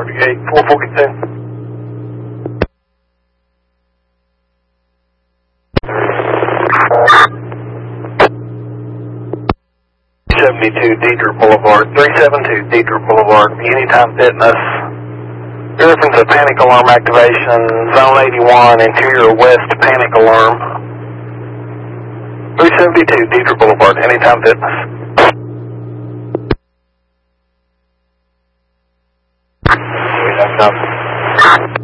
Gate 442. 72 Deidre Boulevard, 372 Deidre Boulevard, anytime fitness. Reference of panic alarm activation, zone 81, interior west panic alarm. 372 Deidre Boulevard, anytime fitness. We have nothing.